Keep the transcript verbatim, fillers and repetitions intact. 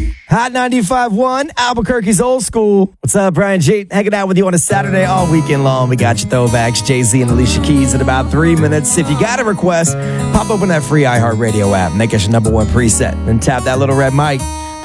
Hot ninety-five point one, Albuquerque's old school. What's up, Brian G? Hanging out with you on a Saturday all weekend long. We got your throwbacks, Jay-Z and Alicia Keys in about three minutes. If you got a request, pop open that free iHeartRadio app. Make us your number one preset. Then tap that little red mic.